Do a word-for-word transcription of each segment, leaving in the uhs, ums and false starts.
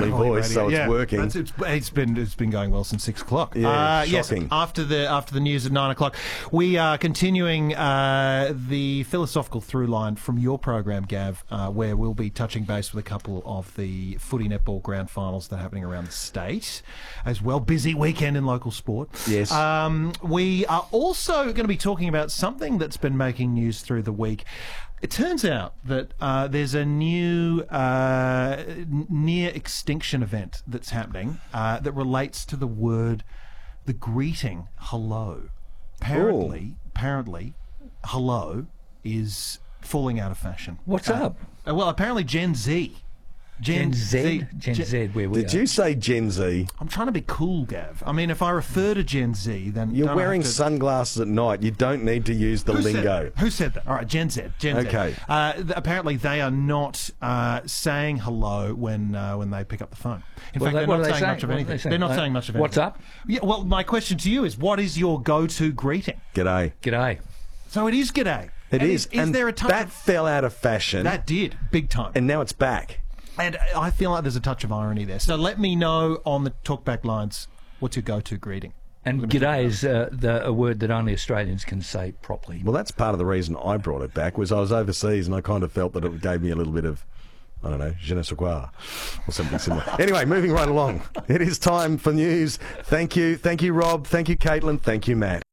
lovely voice, so it's yeah, working. It's, it's, it's been it's been going well since six o'clock. Yeah, uh, yes, shocking. after the after the news at nine o'clock, we are continuing uh, the philosophical through line from your program, Gav, uh, where we'll be touching base with a couple of the footy netball grand finals that are happening around the state, as well. Busy weekend in local sport. Yes. Um, we are also going to be talking about something that's been making news through the week. It turns out that uh, there's a new uh, near extinction event that's happening uh, that relates to the word, the greeting hello. Apparently, Ooh. apparently, hello is falling out of fashion. What's Uh, up? uh, well, apparently Gen Z. Gen Z? Gen Z, where we Did are. you say Gen Z? I'm trying to be cool, Gav. I mean, if I refer to Gen Z, then You're don't I wearing have to... sunglasses at night. You don't need to use the Who said lingo. that? Who said that? All right, Gen Z. Gen Okay. Z. Uh, th- apparently, they are not uh, saying hello when uh, when they pick up the phone. In Well, fact, they- they're what not are they saying saying? much of What are anything. they saying? They're not Uh, saying much of anything. what's up? Yeah. Well, my question to you is, what is your go-to greeting? G'day. G'day. So it is g'day. It And is. Is, and there a touch that of fell out of fashion, that did big time? and now it's back. And I feel like there's a touch of irony there. So let me know on the talkback lines, what's your go-to greeting? And g'day is uh, the, a word that only Australians can say properly. Well, that's part of the reason I brought it back, was I was overseas and I kind of felt that it gave me a little bit of, I don't know, je ne sais quoi, or something similar. Anyway, moving right along. It is time for news. Thank you. Thank you, Rob. Thank you, Caitlin. Thank you, Matt.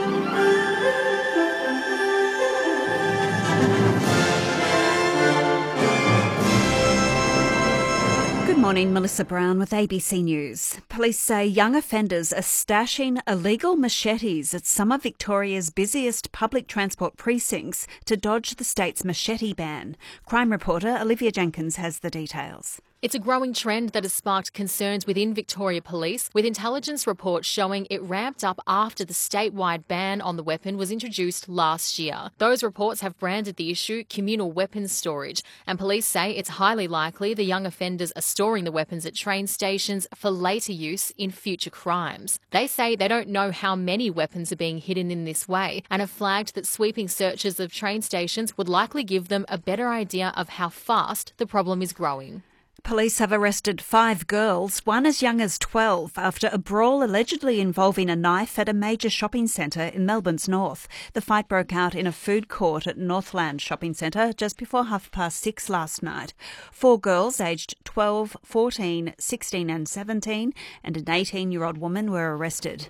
Good morning, Melissa Brown with A B C News. Police say young offenders are stashing illegal machetes at some of Victoria's busiest public transport precincts to dodge the state's machete ban. Crime reporter Olivia Jenkins has the details. It's a growing trend that has sparked concerns within Victoria Police, with intelligence reports showing it ramped up after the statewide ban on the weapon was introduced last year. Those reports have branded the issue communal weapons storage, and police say it's highly likely the young offenders are storing the weapons at train stations for later use in future crimes. They say they don't know how many weapons are being hidden in this way, and have flagged that sweeping searches of train stations would likely give them a better idea of how fast the problem is growing. Police have arrested five girls, one as young as twelve, after a brawl allegedly involving a knife at a major shopping centre in Melbourne's north. The fight broke out in a food court at Northland Shopping Centre just before half past six last night. Four girls aged twelve, fourteen, sixteen and seventeen and an eighteen-year-old woman were arrested.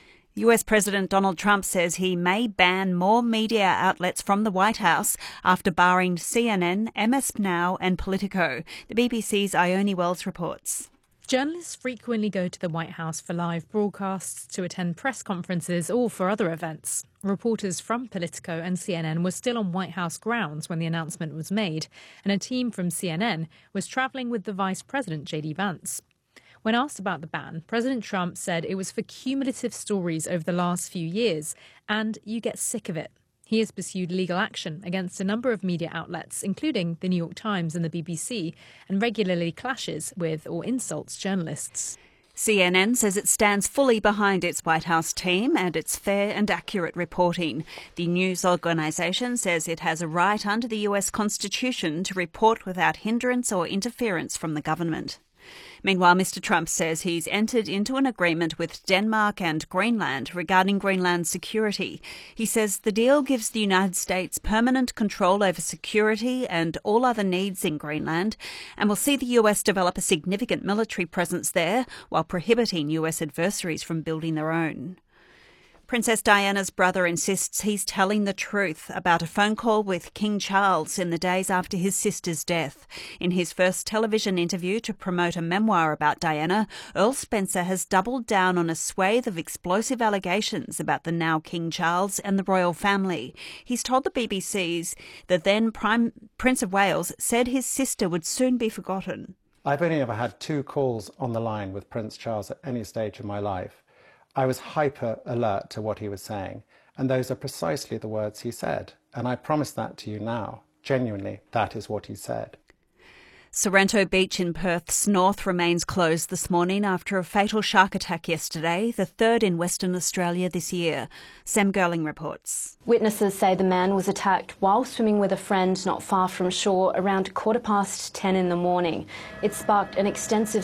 U S President Donald Trump says he may ban more media outlets from the White House after barring C N N, M S Now and Politico. The B B C's Ione Wells reports. Journalists frequently go to the White House for live broadcasts, to attend press conferences or for other events. Reporters from Politico and C N N were still on White House grounds when the announcement was made, and a team from C N N was travelling with the Vice President, J D Vance. When asked about the ban, President Trump said it was for cumulative stories over the last few years, and you get sick of it. He has pursued legal action against a number of media outlets, including the New York Times and the B B C, and regularly clashes with or insults journalists. C N N says it stands fully behind its White House team and its fair and accurate reporting. The news organisation says it has a right under the U S Constitution to report without hindrance or interference from the government. Meanwhile, Mr Trump says he's entered into an agreement with Denmark and Greenland regarding Greenland's security. He says the deal gives the United States permanent control over security and all other needs in Greenland, and will see the U S develop a significant military presence there while prohibiting U S adversaries from building their own. Princess Diana's brother insists he's telling the truth about a phone call with King Charles in the days after his sister's death. In his first television interview to promote a memoir about Diana, Earl Spencer has doubled down on a swathe of explosive allegations about the now King Charles and the royal family. He's told the B B C's the then Prime Prince of Wales said his sister would soon be forgotten. I've only ever had two calls on the line with Prince Charles at any stage of my life. I was hyper alert to what he was saying, and those are precisely the words he said. And I promise that to you now. Genuinely, that is what he said. Sorrento Beach in Perth's north remains closed this morning after a fatal shark attack yesterday, the third in Western Australia this year. Sam Girling reports. Witnesses say the man was attacked while swimming with a friend not far from shore around quarter past ten in the morning. It sparked an extensive